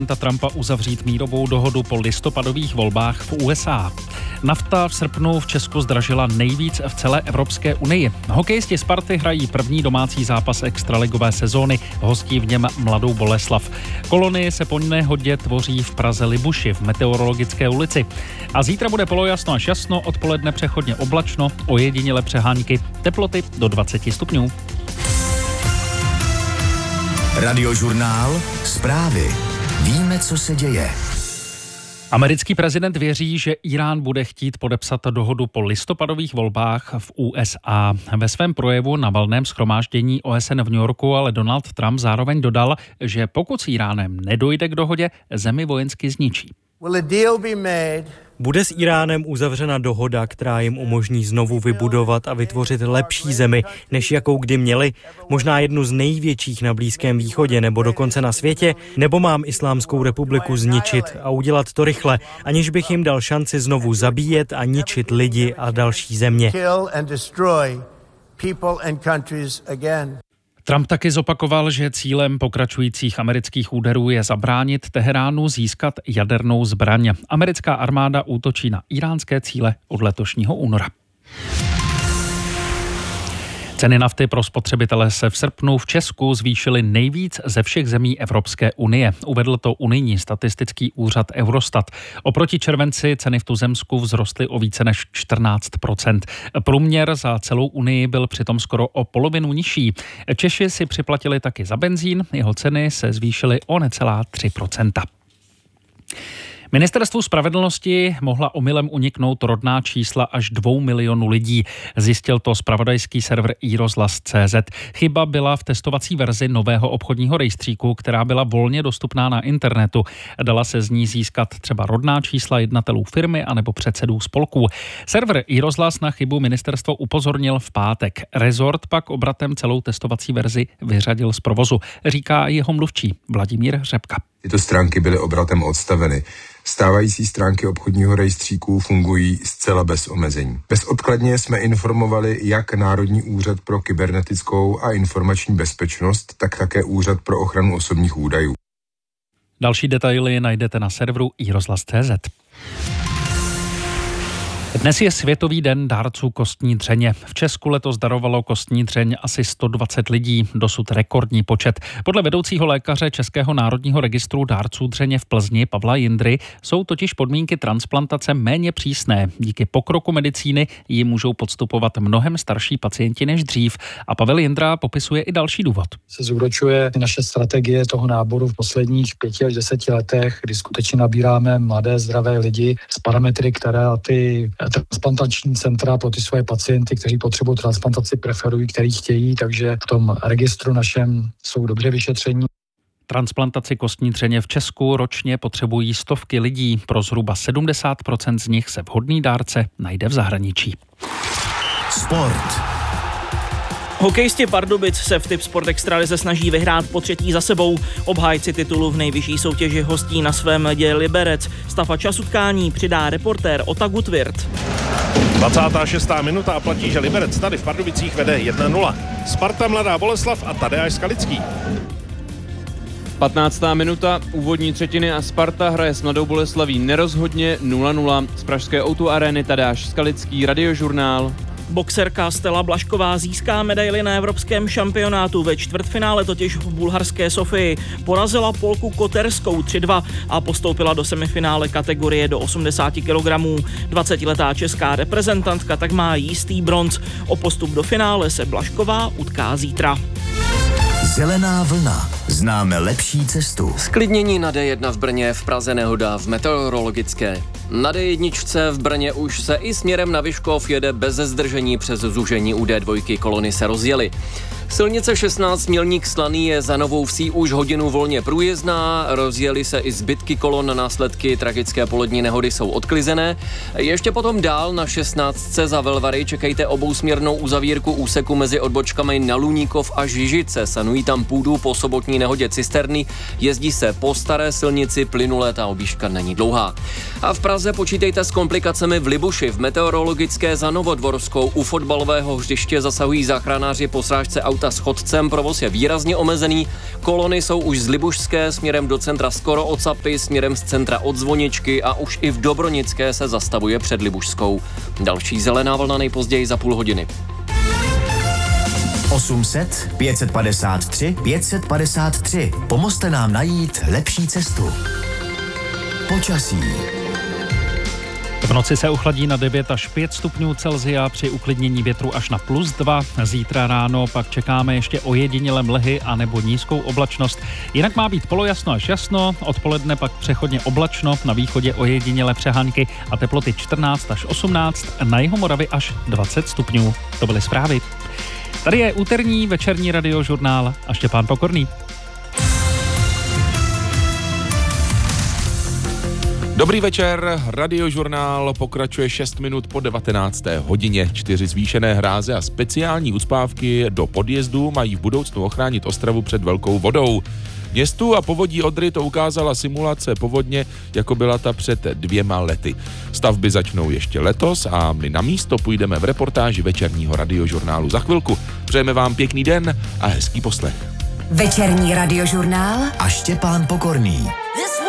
Trumpa uzavřít mírovou dohodu po listopadových volbách v USA. Nafta v srpnu v Česku zdražila nejvíc v celé Evropské unii. Hokejisti Sparty hrají první domácí zápas extraligové sezóny, hostí v něm Mladou Boleslav. Kolony se po nehodě tvoří v Praze Libuši v Meteorologické ulici. A zítra bude polojasno až jasno, odpoledne přechodně oblačno, ojediněle přehánky, teploty do 20 stupňů. Radiožurnál, zprávy. Víme, co se děje. Americký prezident věří, že Irán bude chtít podepsat dohodu po listopadových volbách v USA. Ve svém projevu na valném shromáždění OSN v New Yorku ale Donald Trump zároveň dodal, že pokud s Iránem nedojde k dohodě, zemi vojensky zničí. Bude s Iránem uzavřena dohoda, která jim umožní znovu vybudovat a vytvořit lepší zemi, než jakou kdy měli, možná jednu z největších na Blízkém východě nebo dokonce na světě, nebo mám Islámskou republiku zničit a udělat to rychle, aniž bych jim dal šanci znovu zabíjet a ničit lidi a další země. Trump taky zopakoval, že cílem pokračujících amerických úderů je zabránit Teheránu získat jadernou zbraň. Americká armáda útočí na iránské cíle od letošního února. Ceny nafty pro spotřebitele se v srpnu v Česku zvýšily nejvíc ze všech zemí Evropské unie. Uvedl to unijní statistický úřad Eurostat. Oproti červenci ceny v tuzemsku vzrostly o více než 14%. Průměr za celou unii byl přitom skoro o polovinu nižší. Češi si připlatili taky za benzín, jeho ceny se zvýšily o necelá 3%. Ministerstvu spravedlnosti mohla omylem uniknout rodná čísla až 2 milionů lidí. Zjistil to zpravodajský server iRozhlas.cz. Chyba byla v testovací verzi nového obchodního rejstříku, která byla volně dostupná na internetu. Dala se z ní získat třeba rodná čísla jednatelů firmy anebo předsedů spolků. Server iRozhlas na chybu ministerstvo upozornil v pátek. Rezort pak obratem celou testovací verzi vyřadil z provozu, říká jeho mluvčí Vladimír Řepka. Tyto stránky byly obratem odstaveny. Stávající stránky obchodního rejstříku fungují zcela bez omezení. Bezodkladně jsme informovali jak Národní úřad pro kybernetickou a informační bezpečnost, tak také Úřad pro ochranu osobních údajů. Další detaily najdete na serveru iRozhlas.cz. Dnes je Světový den dárců kostní dřeně. V Česku letos darovalo kostní dřeň asi 120 lidí, dosud rekordní počet. Podle vedoucího lékaře Českého národního registru dárců dřeně v Plzni Pavla Jindry jsou totiž podmínky transplantace méně přísné. Díky pokroku medicíny ji můžou podstupovat mnohem starší pacienti než dřív. A Pavel Jindra popisuje i další důvod. Se zúročuje naše strategie toho náboru v posledních 5 až 10 letech, kdy skutečně nabíráme mladé, zdravé lidi s parametry, které ty transplantační centra pro ty svoje pacienty, kteří potřebují transplantaci, preferují, který chtějí, takže v tom registru našem jsou dobře vyšetření. Transplantaci kostní dřeně v Česku ročně potřebují stovky lidí. Pro zhruba 70% z nich se vhodný dárce najde v zahraničí. Sport. Hokejisti Pardubic se v Tipsport Extralize snaží vyhrát po 3. za sebou. Obhájci titulu v nejvyšší soutěži hostí na svém ledě Liberec. Stav a čas utkání přidá reportér Ota Gutwirth. 26. minuta a platí, že Liberec tady v Pardubicích vede 1-0. Sparta Mladá Boleslav a Tadeáš Skalický. 15. minuta, úvodní třetiny a Sparta hraje s Mladou Boleslaví nerozhodně 0-0. Z pražské O2 arény Tadeáš Skalický, Radiožurnál. Boxerka Stella Blažková získá medaili na evropském šampionátu. Ve čtvrtfinále totiž v bulharské Sofii porazila Polku Koterskou 3-2 a postoupila do semifinále kategorie do 80 kg. 20letá česká reprezentantka tak má jistý bronz. O postup do finále se Blažková utká zítra. Zelená vlna. Známe lepší cestu. Zklidnění na D1 v Brně, v Praze nehoda v Meteorologické. Na D1 v Brně už se i směrem na Vyškov jede bez zdržení přes zúžení u D2, kolony se rozjely. Silnice 16 Mělník Slaný je za Novou Vsí už hodinu volně průjezdná, rozjeli se i zbytky kolon, následky tragické polední nehody jsou odklizené. Ještě potom dál na 16 za Velvary čekejte obousměrnou uzavírku úseku mezi odbočkami na Luníkov a Žižice. Sanují tam půdu po sobotní nehodě cisterny, jezdí se po staré silnici plynule, ta objížďka není dlouhá. A v Praze počítejte s komplikacemi v Libuši. V meteorologické za Novodvorskou u fotbalového hřiště zasahují záchranáři po srážce auta s chodcem. Provoz je výrazně omezený. Kolony jsou už z Libušské směrem do centra skoro od Sapy, směrem z centra od Zvoničky a už i v Dobronické se zastavuje před Libušskou. Další zelená vlna nejpozději za půl hodiny. 800 553 553. Pomozte nám najít lepší cestu. Počasí. V noci se uchladí na 9 až 5 stupňů Celsia, při uklidnění větru až na +2. Zítra ráno pak čekáme ještě ojedinělé mlhy a nebo nízkou oblačnost. Jinak má být polojasno až jasno, odpoledne pak přechodně oblačno, na východě ojedinělé přehánky a teploty 14 až 18, na jihu Moravy až 20 stupňů. To byly zprávy. Tady je úterní večerní radiožurnál a Štěpán Pokorný. Dobrý večer, radiožurnál pokračuje 6 minut po 19. hodině. 4 zvýšené hráze a speciální ucpávky do podjezdu mají v budoucnu ochránit Ostravu před velkou vodou. Městu a povodí Odry to ukázala simulace povodně, jako byla ta před 2 lety. Stavby začnou ještě letos a my na místo půjdeme v reportáži večerního radiožurnálu za chvilku. Přejeme vám pěkný den a hezký poslech. Večerní radiožurnál a Štěpán Pokorný.